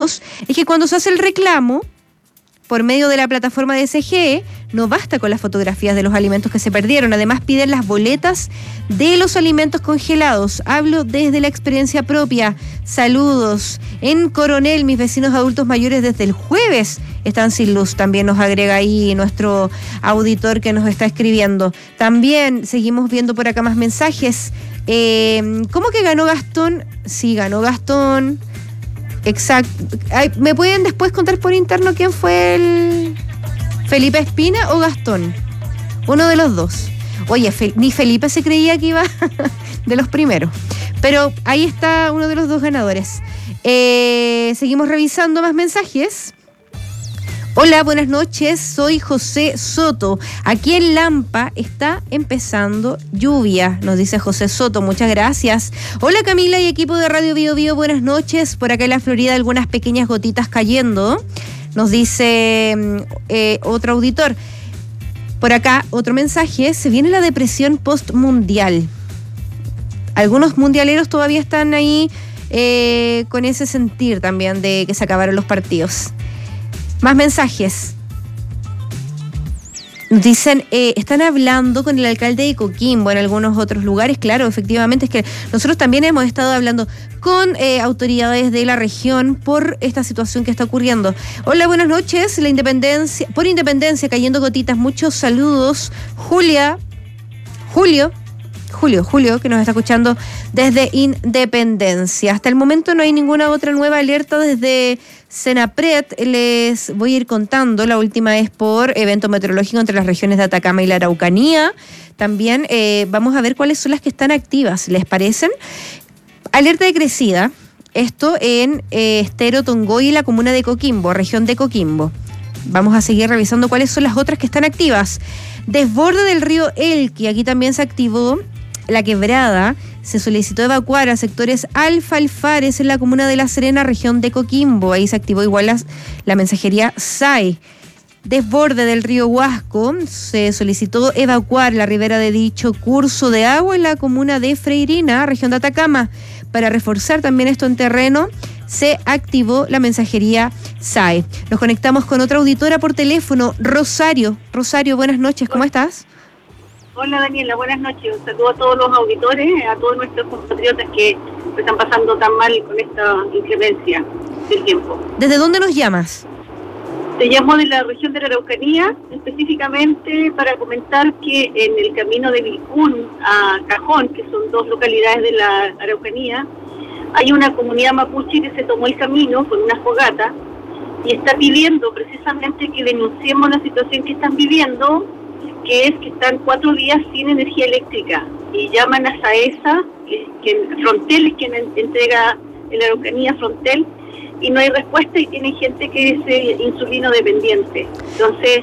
decimos es que cuando se hace el reclamo por medio de la plataforma de SGE, no basta con las fotografías de los alimentos que se perdieron. Además, piden las boletas de los alimentos congelados. Hablo desde la experiencia propia. Saludos. En Coronel, mis vecinos adultos mayores desde el jueves están sin luz. También nos agrega ahí nuestro auditor que nos está escribiendo. También seguimos viendo por acá más mensajes. ¿Cómo que ganó Gastón? Sí, ganó Gastón. Exacto. ¿Me pueden después contar por interno quién fue el Felipe Espina o Gastón? Uno de los dos. Oye, ni Felipe se creía que iba de los primeros. Pero ahí está uno de los dos ganadores. Seguimos revisando más mensajes. Hola, buenas noches, soy José Soto. Aquí en Lampa está empezando lluvia, nos dice José Soto, muchas gracias. Hola Camila y equipo de Radio Bio Bio, buenas noches. Por acá en la Florida algunas pequeñas gotitas cayendo, nos dice otro auditor. Por acá otro mensaje, se viene la depresión postmundial. Algunos mundialeros todavía están ahí con ese sentir también de que se acabaron los partidos. Más mensajes. Dicen, están hablando con el alcalde de Coquimbo en algunos otros lugares. Claro, efectivamente, es que nosotros también hemos estado hablando con autoridades de la región por esta situación que está ocurriendo. Hola, buenas noches. Por Independencia, cayendo gotitas. Muchos saludos. Julio, que nos está escuchando desde Independencia. Hasta el momento no hay ninguna otra nueva alerta desde Senapred. Les voy a ir contando. La última es por evento meteorológico entre las regiones de Atacama y la Araucanía. También vamos a ver cuáles son las que están activas. ¿Les parecen? Alerta de crecida. Esto en Estero Tongoy y la comuna de Coquimbo, región de Coquimbo. Vamos a seguir revisando cuáles son las otras que están activas. Desborde del río Elqui. Aquí también se activó la quebrada. Se solicitó evacuar a sectores Alfalfares en la comuna de La Serena, región de Coquimbo. Ahí se activó igual la mensajería SAE. Desborde del río Huasco. Se solicitó evacuar la ribera de dicho curso de agua en la comuna de Freirina, región de Atacama. Para reforzar también esto en terreno, se activó la mensajería SAE. Nos conectamos con otra auditora por teléfono, Rosario. Rosario, buenas noches, ¿cómo estás? Hola Daniela, buenas noches. Un saludo a todos los auditores, a todos nuestros compatriotas que están pasando tan mal con esta inclemencia del tiempo. ¿Desde dónde nos llamas? Te llamo de la región de la Araucanía, específicamente para comentar que en el camino de Vilcún a Cajón, que son dos localidades de la Araucanía, hay una comunidad mapuche que se tomó el camino con una fogata y está pidiendo precisamente que denunciemos la situación que están viviendo, que es que están 4 días sin energía eléctrica y llaman a SAESA, que Frontel es quien entrega en la Araucanía Frontel, y no hay respuesta y tienen gente que es insulino dependiente. Entonces,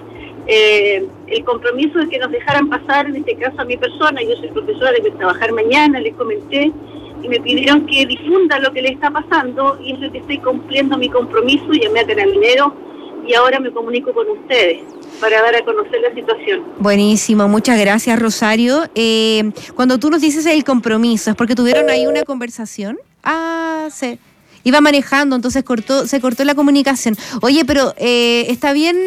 el compromiso de que nos dejaran pasar, en este caso a mi persona, yo soy profesora, de trabajar mañana, les comenté, y me pidieron que difunda lo que le está pasando, y es lo que estoy cumpliendo mi compromiso. Llamé a Carabineros y ahora me comunico con ustedes para dar a conocer la situación. Buenísimo, muchas gracias Rosario. Cuando tú nos dices el compromiso, ¿es porque tuvieron ahí una conversación? Sí. Iba manejando, entonces se cortó la comunicación. Oye, pero está bien.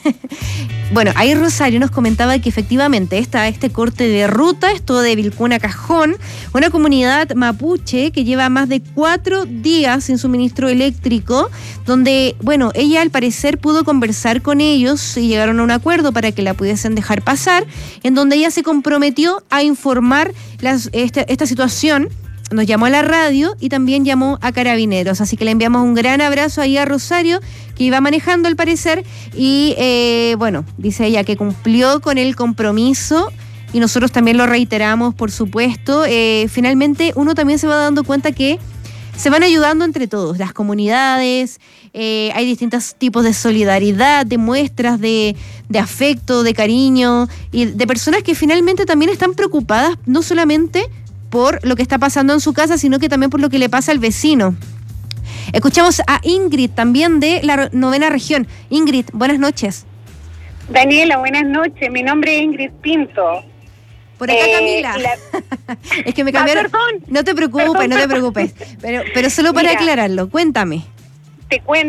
Bueno, ahí Rosario nos comentaba que efectivamente este corte de ruta, esto de Vilcún a Cajón, una comunidad mapuche que lleva más de 4 días sin suministro eléctrico, donde, bueno, ella al parecer pudo conversar con ellos y llegaron a un acuerdo para que la pudiesen dejar pasar, en donde ella se comprometió a informar esta situación. Nos llamó a la radio y también llamó a Carabineros, así que le enviamos un gran abrazo ahí a Rosario, que iba manejando al parecer, y bueno, dice ella que cumplió con el compromiso y nosotros también lo reiteramos, por supuesto. Finalmente uno también se va dando cuenta que se van ayudando entre todos, las comunidades, hay distintos tipos de solidaridad, de muestras de afecto, de cariño, y de personas que finalmente también están preocupadas, no solamente por lo que está pasando en su casa, sino que también por lo que le pasa al vecino. Escuchamos a Ingrid, también de la 9ª región. Ingrid, buenas noches. Daniela, buenas noches. Mi nombre es Ingrid Pinto. Por acá Camila. Es que me cambiaron. Perdón. No te preocupes. Pero solo para aclararlo, cuéntame. Te cuento.